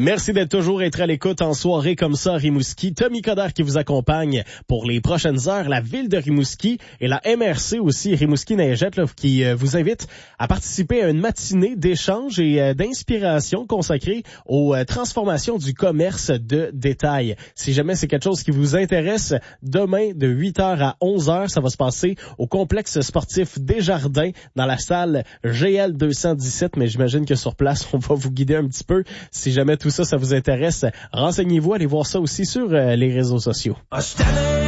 Merci d'être toujours à l'écoute en soirée comme ça à Rimouski. Tommy Coderre qui vous accompagne pour les prochaines heures. La ville de Rimouski et la MRC aussi, Rimouski-Neigette, là, qui vous invite à participer à une matinée d'échange et d'inspiration consacrée aux transformations du commerce de détail. Si jamais c'est quelque chose qui vous intéresse, demain de 8h à 11h, ça va se passer au complexe sportif Desjardins dans la salle GL 217, mais j'imagine que sur place, on va vous guider un petit peu. Si jamais tout ça, ça vous intéresse, renseignez-vous, allez voir ça aussi sur les réseaux sociaux.